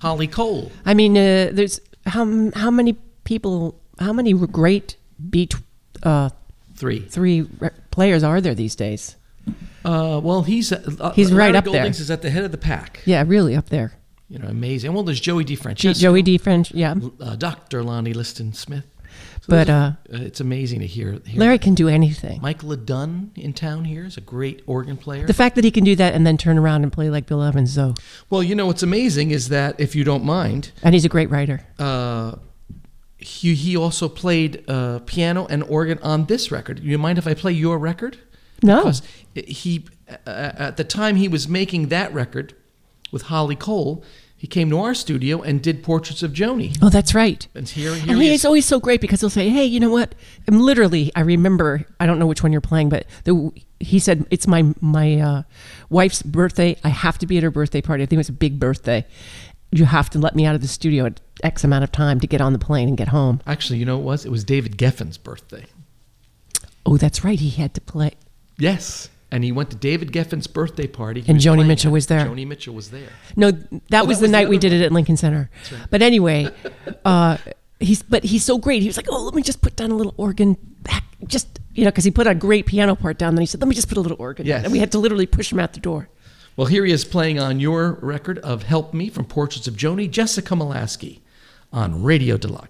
Holly Cole. I mean, there's how many people, how many great three players are there these days? Well, he's right Larry up there. Goldings is at the head of the pack. Yeah, really up there. You know, amazing. Well, there's Joey DeFrancesco. Joey DeFrancesco, yeah. Dr. Lonnie Liston Smith. So but it's amazing to hear. Larry can do anything. Michael LeDunn in town here is a great organ player. The fact that he can do that and then turn around and play like Bill Evans, though. Well, you know what's amazing is that, if you don't mind, and he's a great writer. He also played piano and organ on this record. You mind if I play your record? No. Because he, at the time he was making that record with Holly Cole, he came to our studio and did Portraits of Joni. Oh, that's right. And here and he is always so great because he'll say, hey, you know what? I remember, I don't know which one you're playing, but he said, it's my wife's birthday. I have to be at her birthday party. I think it was a big birthday. You have to let me out of the studio at X amount of time to get on the plane and get home. Actually, you know what it was? It was David Geffen's birthday. Oh, that's right. He had to play. Yes. And he went to David Geffen's birthday party. And Joni Mitchell was there. Joni Mitchell was there. No, that was the night we did it at Lincoln Center. That's right. But anyway, he's so great. He was like, oh, let me just put down a little organ back. Just, because he put a great piano part down. Then he said, let me just put a little organ down. And we had to literally push him out the door. Well, here he is playing on your record of Help Me from Portraits of Joni, Jessica Molaskey on Radio Deluxe.